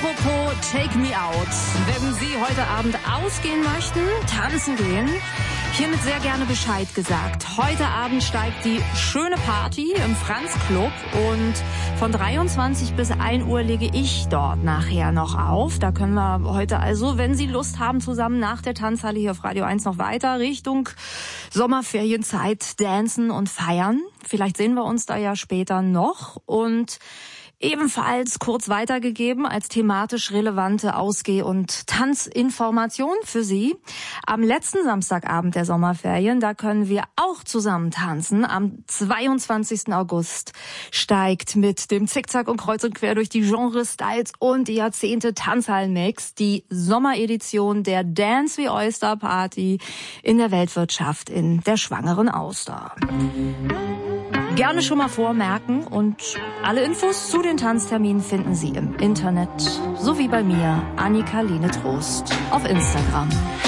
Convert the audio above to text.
Apropos Take Me Out. Wenn Sie heute Abend ausgehen möchten, tanzen gehen, hiermit sehr gerne Bescheid gesagt. Heute Abend steigt die schöne Party im Franz Club und von 23 bis 1 Uhr lege ich dort nachher noch auf. Da können wir heute also, wenn Sie Lust haben, zusammen nach der Tanzhalle hier auf Radio 1 noch weiter Richtung Sommerferienzeit dancen und feiern. Vielleicht sehen wir uns da ja später noch und ebenfalls kurz weitergegeben als thematisch relevante Ausgeh- und Tanzinformation für Sie. Am letzten Samstagabend der Sommerferien, da können wir auch zusammen tanzen. Am 22. August steigt mit dem Zickzack und Kreuz und Quer durch die Genre-Styles und die Jahrzehnte Tanzhallen-Mix die Sommeredition der Dance wie Oyster Party in der Weltwirtschaft in der Schwangeren Auster. Gerne schon mal vormerken und alle Infos zu den Tanzterminen finden Sie im Internet sowie bei mir, Annika Lene Trost, auf Instagram.